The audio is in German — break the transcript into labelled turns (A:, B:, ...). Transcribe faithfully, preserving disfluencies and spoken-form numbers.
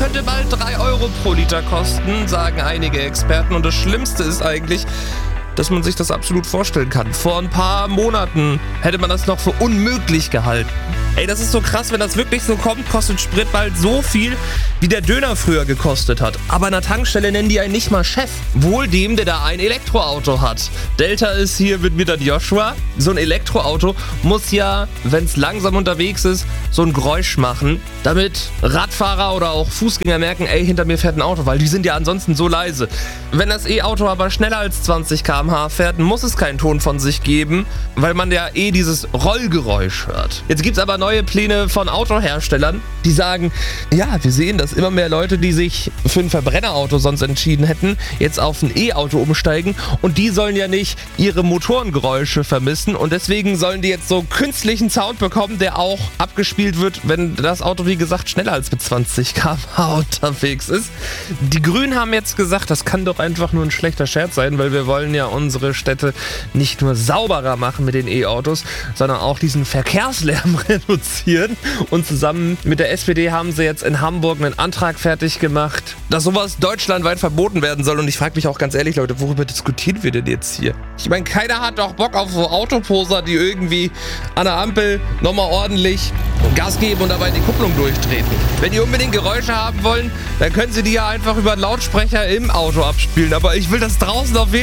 A: könnte bald drei Euro pro Liter kosten, sagen einige Experten. Und das Schlimmste ist eigentlich, dass man sich das absolut vorstellen kann. Vor ein paar Monaten hätte man das noch für unmöglich gehalten. Ey, das ist so krass, wenn das wirklich so kommt, kostet Sprit bald so viel, wie der Döner früher gekostet hat. Aber an der Tankstelle nennen die einen nicht mal Chef. Wohl dem, der da ein Elektroauto hat. Delta ist hier mit mir dann Joshua. So ein Elektroauto muss ja, wenn es langsam unterwegs ist, so ein Geräusch machen, damit Radfahrer oder auch Fußgänger merken, ey, hinter mir fährt ein Auto, weil die sind ja ansonsten so leise. Wenn das E-Auto aber schneller als zwanzig Kilometer pro Stunde fährt, muss es keinen Ton von sich geben, weil man ja eh dieses Rollgeräusch hört. Jetzt gibt es aber neue Pläne von Autoherstellern, die sagen, ja, wir sehen, dass immer mehr Leute, die sich für ein Verbrennerauto sonst entschieden hätten, jetzt auf ein E-Auto umsteigen und die sollen ja nicht ihre Motorengeräusche vermissen und deswegen sollen die jetzt so künstlichen Sound bekommen, der auch abgespielt wird, wenn das Auto, wie gesagt, schneller als mit zwanzig Kilometer pro Stunde unterwegs ist. Die Grünen haben jetzt gesagt, das kann doch einfach nur ein schlechter Scherz sein, weil wir wollen ja unsere Städte nicht nur sauberer machen mit den E-Autos, sondern auch diesen Verkehrslärm reduzieren. Und zusammen mit der S P D haben sie jetzt in Hamburg einen Antrag fertig gemacht, dass sowas deutschlandweit verboten werden soll. Und ich frage mich auch ganz ehrlich, Leute, worüber diskutieren wir denn jetzt hier? Ich meine, keiner hat doch Bock auf so Autoposer, die irgendwie an der Ampel nochmal ordentlich Gas geben und dabei die Kupplung durchtreten. Wenn die unbedingt Geräusche haben wollen, dann können sie die ja einfach über einen Lautsprecher im Auto abspielen. Aber ich will das draußen auf jeden